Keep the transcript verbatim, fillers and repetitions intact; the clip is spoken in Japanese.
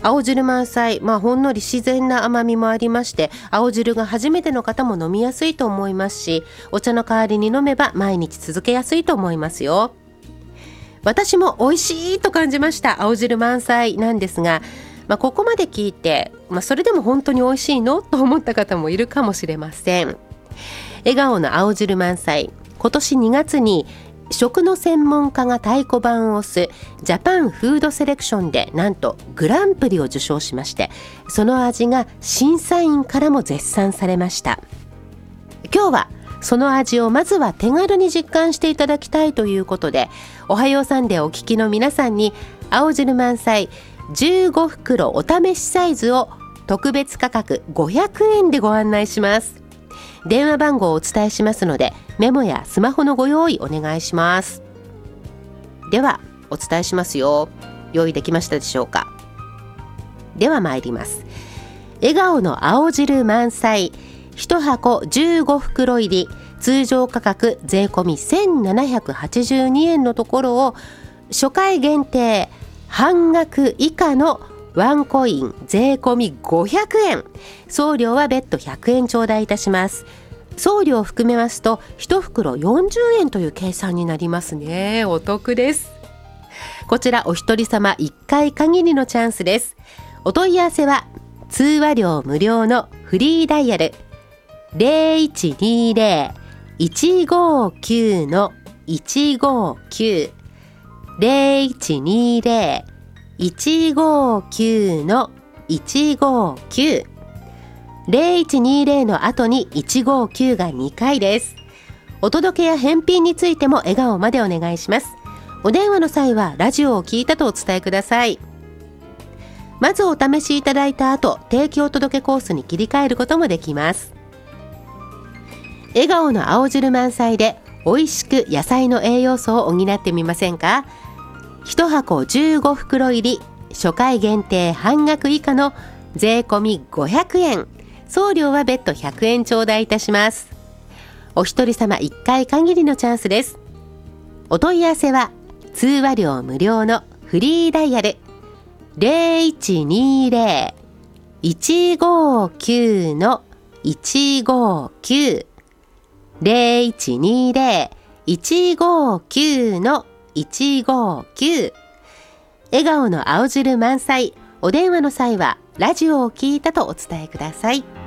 青汁満載、まあ、ほんのり自然な甘みもありまして、青汁が初めての方も飲みやすいと思いますし、お茶の代わりに飲めば毎日続けやすいと思いますよ。私も美味しいと感じました青汁満載なんですが、まあ、ここまで聞いて、まあ、それでも本当に美味しいのと思った方もいるかもしれません。笑顔の青汁満載、今年にがつに食の専門家が太鼓判を押すジャパンフードセレクションでなんとグランプリを受賞しまして、その味が審査員からも絶賛されました。今日はその味をまずは手軽に実感していただきたいということで、おはようサンデーお聞きの皆さんに青汁満載じゅうごふくろお試しサイズを特別価格ごひゃくえんでご案内します。電話番号をお伝えしますので、メモやスマホのご用意お願いします。ではお伝えしますよ。用意できましたでしょうか。では参ります。笑顔の青汁満載いちはこじゅうごふくろ入り、通常価格税込みせんななひゃくはちじゅうにえんのところを初回限定半額以下のワンコイン税込みごひゃくえん、送料は別途ひゃくえん頂戴いたします。送料を含めますといち袋よんじゅうえんという計算になりますね。お得です。こちらお一人様いっかい限りのチャンスです。お問い合わせは通話料無料のフリーダイヤル ゼロいちにゼロ いちごきゅう のいちごきゅう ゼロいちにゼロ いちごきゅう のいちごきゅう、ゼロいちにゼロの後にいちごきゅうがにかいです。お届けや返品についても笑顔までお願いします。お電話の際はラジオを聞いたとお伝えください。まずお試しいただいた後、提供届コースに切り替えることもできます。笑顔の青汁満載で美味しく野菜の栄養素を補ってみませんか。いちはこじゅうごふくろ入り、初回限定半額以下の税込みごひゃくえん、送料は別途ひゃくえん頂戴いたします。お一人様いっかい限りのチャンスです。お問い合わせは通話料無料のフリーダイヤル ゼロいちにゼロ いちごきゅう のいちごきゅう ゼロいちにゼロ いちごきゅう のいちごきゅう、笑顔の青汁満載、お電話の際はラジオを聞いたとお伝えください。